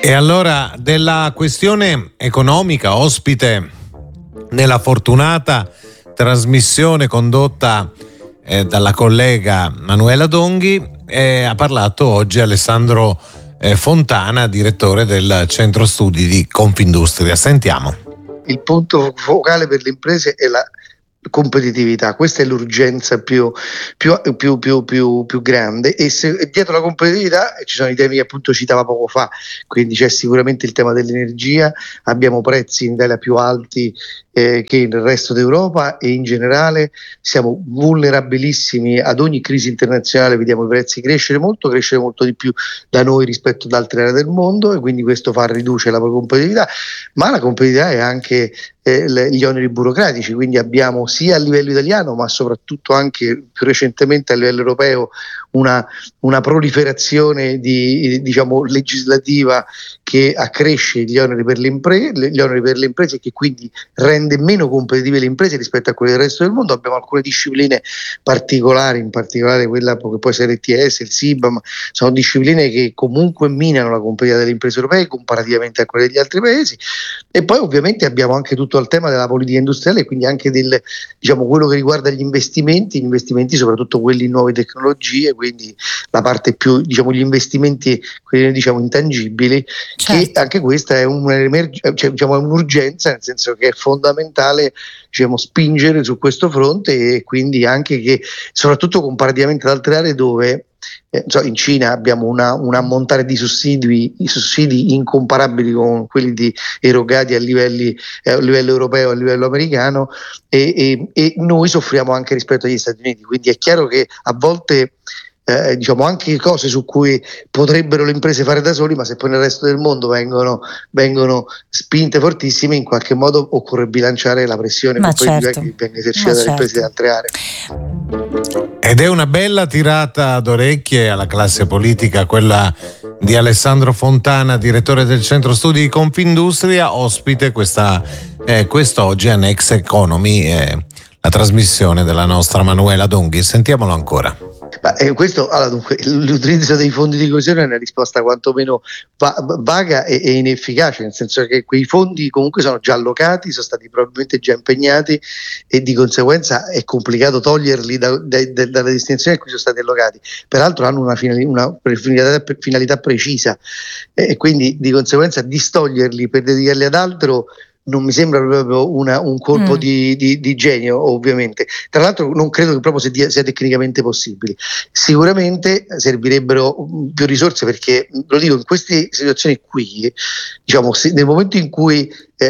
E allora della questione economica, ospite nella fortunata trasmissione condotta dalla collega Manuela Donghi, ha parlato oggi Alessandro Fontana, direttore del Centro Studi di Confindustria. Sentiamo. Il punto focale per le imprese è la competitività, questa è l'urgenza più grande, e dietro la competitività ci sono i temi che appunto citava poco fa, quindi c'è sicuramente il tema dell'energia, abbiamo prezzi in Italia più alti che nel resto d'Europa, e in generale siamo vulnerabilissimi ad ogni crisi internazionale, vediamo i prezzi crescere molto di più da noi rispetto ad altre aree del mondo, e quindi questo riduce la competitività, ma la competitività è anche gli oneri burocratici, quindi abbiamo sia a livello italiano ma soprattutto anche più recentemente a livello europeo una proliferazione legislativa che accresce gli oneri per le imprese, e che quindi rende meno competitive le imprese rispetto a quelle del resto del mondo. Abbiamo alcune discipline particolari, in particolare quella che può essere l'ETS, il SIBAM, sono discipline che comunque minano la competitività delle imprese europee comparativamente a quelle degli altri paesi. E poi ovviamente abbiamo anche tutto il tema della politica industriale, quindi anche quello che riguarda gli investimenti soprattutto quelli in nuove tecnologie, quindi la parte più gli investimenti quelli intangibili, certo. Che anche questa è un'urgenza, nel senso che è fondamentale spingere su questo fronte, e quindi anche che soprattutto comparativamente ad altre aree dove in Cina abbiamo un ammontare di sussidi incomparabili con quelli erogati a livello europeo, a livello americano, e noi soffriamo anche rispetto agli Stati Uniti, quindi è chiaro che a volte anche cose su cui potrebbero le imprese fare da soli, ma se poi nel resto del mondo vengono spinte fortissime, in qualche modo occorre bilanciare la pressione competitiva che viene esercitata dalle imprese di altre aree. Ed è una bella tirata d'orecchie alla classe politica quella di Alessandro Fontana, direttore del Centro Studi di Confindustria, ospite quest'oggi a Next Economy, la trasmissione della nostra Manuela Donghi. Sentiamolo ancora. Dunque, l'utilizzo dei fondi di coesione è una risposta quantomeno vaga e inefficace, nel senso che quei fondi comunque sono già allocati, sono stati probabilmente già impegnati, e di conseguenza è complicato toglierli dalla destinazione a cui sono stati allocati. Peraltro hanno una finalità precisa, e quindi di conseguenza distoglierli per dedicarli ad altro non mi sembra proprio un colpo di genio, ovviamente. Tra l'altro non credo che proprio sia tecnicamente possibile. Sicuramente servirebbero più risorse, perché lo dico, in queste situazioni qui, nel momento in cui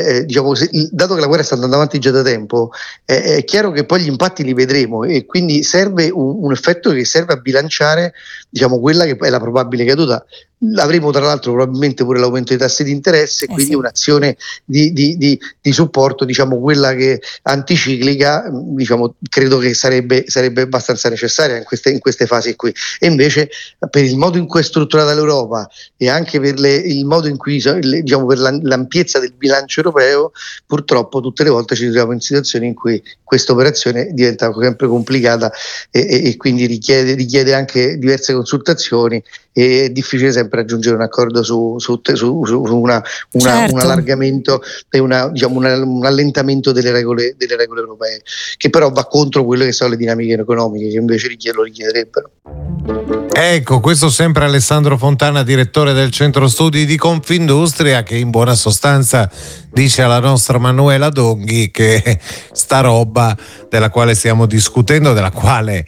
dato che la guerra sta andando avanti già da tempo, è chiaro che poi gli impatti li vedremo, e quindi serve un effetto che serve a bilanciare quella che è la probabile caduta. Avremo tra l'altro probabilmente pure l'aumento dei tassi di interesse, quindi sì, un'azione di supporto, quella che anticiclica, credo che sarebbe abbastanza necessaria in queste fasi qui. E invece per il modo in cui è strutturata l'Europa, e anche per il modo in cui per l'ampiezza del bilancio europeo, purtroppo tutte le volte ci troviamo in situazioni in cui questa operazione diventa sempre complicata, e quindi richiede anche diverse consultazioni, e è difficile sempre raggiungere un accordo su un allargamento e un allentamento delle regole europee, che però va contro quelle che sono le dinamiche economiche che invece lo richiederebbero. Ecco, questo sempre Alessandro Fontana, direttore del Centro Studi di Confindustria, che in buona sostanza dice alla nostra Manuela Donghi che sta roba della quale stiamo discutendo, della quale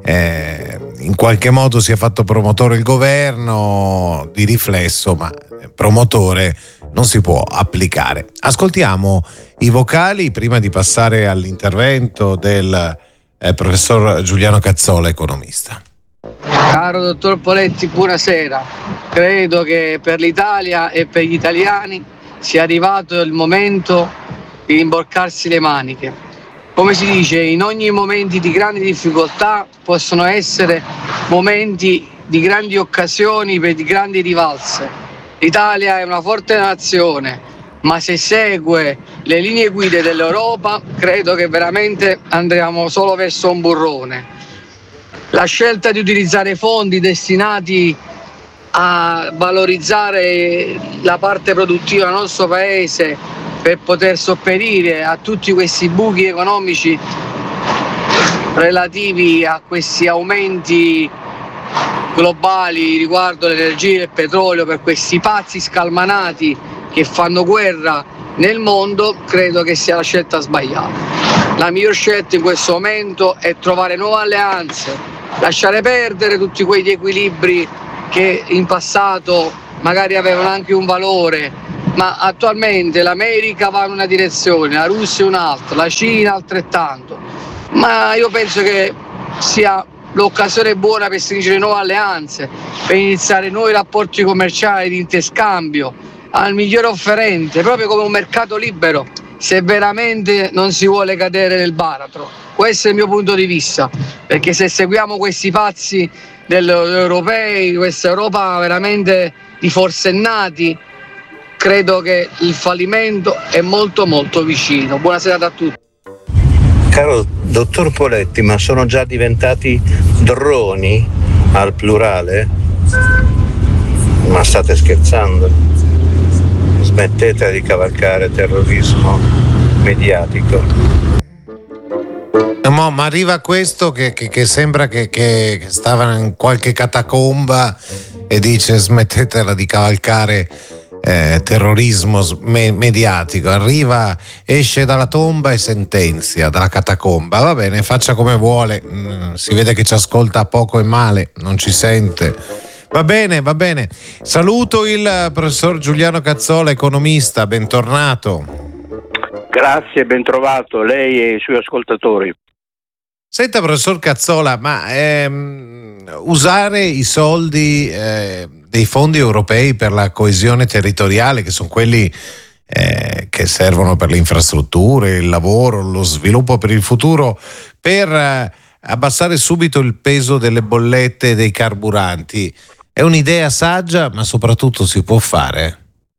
in qualche modo si è fatto promotore il governo, di riflesso, ma promotore non si può applicare. Ascoltiamo i vocali prima di passare all'intervento del professor Giuliano Cazzola, economista. Caro dottor Poletti, buonasera. Credo che per l'Italia e per gli italiani sia arrivato il momento di rimborcarsi le maniche. Come si dice, in ogni momento di grandi difficoltà possono essere momenti di grandi occasioni per di grandi rivalse. L'Italia è una forte nazione, ma se segue le linee guida dell'Europa, credo che veramente andremo solo verso un burrone. La scelta di utilizzare fondi destinati a valorizzare la parte produttiva del nostro paese per poter sopperire a tutti questi buchi economici relativi a questi aumenti globali riguardo l'energia e il petrolio, per questi pazzi scalmanati che fanno guerra nel mondo, credo che sia la scelta sbagliata. La miglior scelta in questo momento è trovare nuove alleanze, lasciare perdere tutti quegli equilibri che in passato magari avevano anche un valore, ma attualmente l'America va in una direzione, la Russia un'altra, la Cina altrettanto. Ma io penso che sia l'occasione buona per stringere nuove alleanze, per iniziare nuovi rapporti commerciali di interscambio al migliore offerente, proprio come un mercato libero, se veramente non si vuole cadere nel baratro. Questo è il mio punto di vista, perché se seguiamo questi pazzi degli europei, questa Europa veramente di forsennati, credo che il fallimento è molto molto vicino. Buonasera a tutti. Caro dottor Poletti, ma sono già diventati droni al plurale? Ma state scherzando? Smettete di cavalcare terrorismo mediatico. Ma arriva questo che sembra che stava in qualche catacomba e dice smettetela di cavalcare terrorismo mediatico. Arriva, esce dalla tomba e sentenzia dalla catacomba. Va bene, faccia come vuole, si vede che ci ascolta poco e male, non ci sente. Va bene. Saluto il professor Giuliano Cazzola, economista, bentornato. Grazie, ben trovato lei e i suoi ascoltatori. Senta, professor Cazzola, ma usare i soldi dei fondi europei per la coesione territoriale, che sono quelli che servono per le infrastrutture, il lavoro, lo sviluppo per il futuro, per abbassare subito il peso delle bollette e dei carburanti, è un'idea saggia, ma soprattutto si può fare?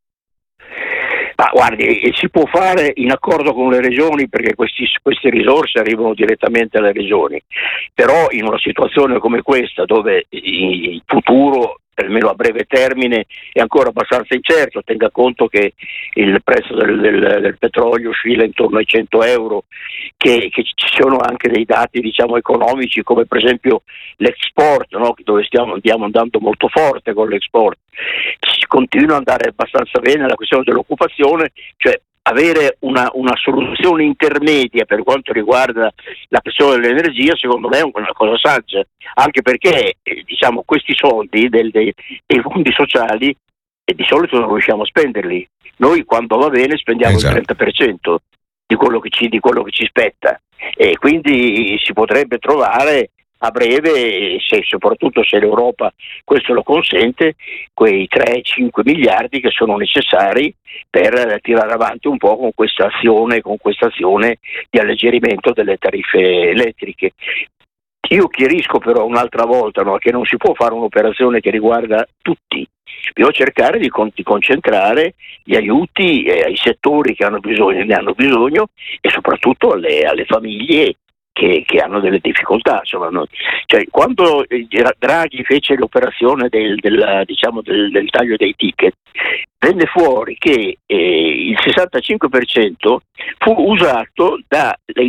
Ma guardi, si può fare in accordo con le regioni, perché queste risorse arrivano direttamente alle regioni, però in una situazione come questa, dove il futuro, almeno a breve termine, è ancora abbastanza incerto, tenga conto che il prezzo del petrolio oscilla intorno ai 100 euro, che ci sono anche dei dati, diciamo, economici, come per esempio l'export, no? Dove andiamo andando molto forte con l'export. Si continua ad andare abbastanza bene la questione dell'occupazione, cioè avere una soluzione intermedia per quanto riguarda la questione dell'energia, secondo me è una cosa saggia, anche perché diciamo questi soldi dei fondi sociali di solito non riusciamo a spenderli. Noi quando va bene spendiamo il 30% di quello che ci spetta, e quindi si potrebbe trovare a breve, soprattutto se l'Europa questo lo consente, quei 3-5 miliardi che sono necessari per tirare avanti un po' con questa azione di alleggerimento delle tariffe elettriche. Io chiarisco però un'altra volta, no, che non si può fare un'operazione che riguarda tutti. Bisogna cercare di concentrare gli aiuti ai settori che ne hanno bisogno, e soprattutto alle famiglie che hanno delle difficoltà. Insomma, cioè, quando Draghi fece l'operazione del taglio dei ticket, venne fuori che il 65% fu usato dalle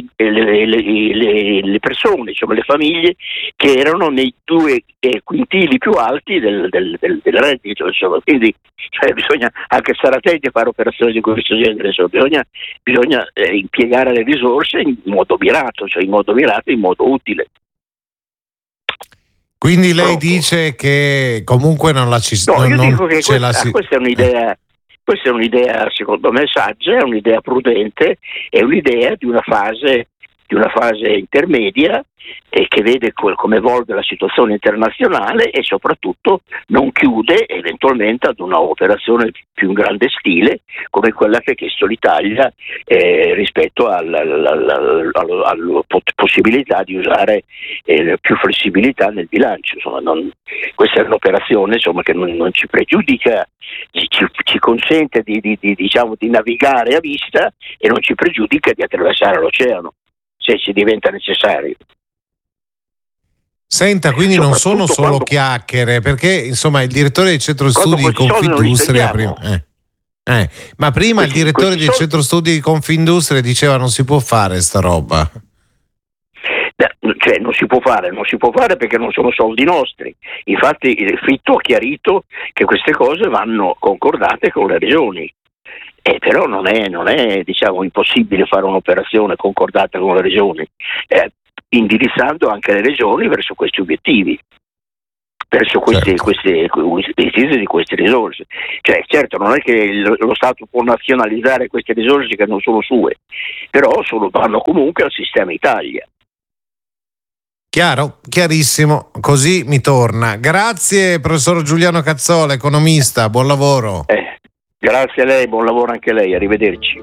persone, insomma le famiglie che erano nei 2 quintili più alti del reddito, insomma. Quindi bisogna anche stare attenti a fare operazioni di questo genere, insomma. Bisogna impiegare le risorse in modo mirato, in modo utile. Quindi lei dice che comunque non la ci No, io dico che questa è un'idea secondo me saggia, è un'idea prudente, è un'idea di una fase intermedia, che vede come evolve la situazione internazionale, e soprattutto non chiude eventualmente ad una operazione più in grande stile come quella che ha chiesto l'Italia rispetto alla possibilità di usare più flessibilità nel bilancio. Insomma, questa è un'operazione, insomma, che non ci pregiudica, ci consente di navigare a vista, e non ci pregiudica di attraversare l'oceano se ci diventa necessario. Senta, quindi non sono solo chiacchiere, perché insomma il direttore del centro studi di Confindustria ma prima il direttore del centro studi di Confindustria diceva non si può fare sta roba. Cioè non si può fare perché non sono soldi nostri. Infatti il Fitto ha chiarito che queste cose vanno concordate con le regioni. Però non è diciamo impossibile fare un'operazione concordata con le regioni, indirizzando anche le regioni verso questi obiettivi, verso queste di queste risorse. Cioè certo non è che lo Stato può nazionalizzare queste risorse che non sono sue, però vanno comunque al sistema Italia. Chiaro, chiarissimo, così mi torna. Grazie professor Giuliano Cazzola, economista, buon lavoro. Grazie a lei, buon lavoro anche a lei, arrivederci.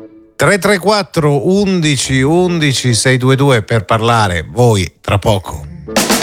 334 11 11 622 per parlare, voi tra poco.